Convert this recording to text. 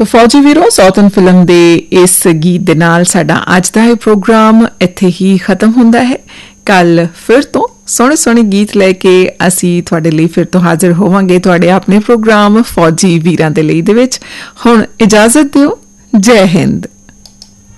ਫੌਜੀ ਵੀਰੋ, ਸੌਤਨ ਫਿਲਮ ਦੇ ਇਸ ਗੀਤ ਦੇ ਨਾਲ ਸਾਡਾ ਅੱਜ ਦਾ ਇਹ ਪ੍ਰੋਗਰਾਮ ਇੱਥੇ ਹੀ ਖਤਮ ਹੁੰਦਾ ਹੈ। ਕੱਲ ਫਿਰ ਤੋਂ ਸੋਹਣੇ ਸੋਹਣੇ ਗੀਤ ਲੈ ਕੇ ਅਸੀਂ ਤੁਹਾਡੇ ਲਈ ਫਿਰ ਤੋਂ ਹਾਜ਼ਰ ਹੋਵਾਂਗੇ ਤੁਹਾਡੇ ਆਪਣੇ ਪ੍ਰੋਗਰਾਮ ਫੌਜੀ ਵੀਰਾਂ ਦੇ ਲਈ ਦੇ ਵਿੱਚ। ਹੁਣ ਇਜਾਜ਼ਤ ਦਿਓ। ਜੈ ਹਿੰਦ।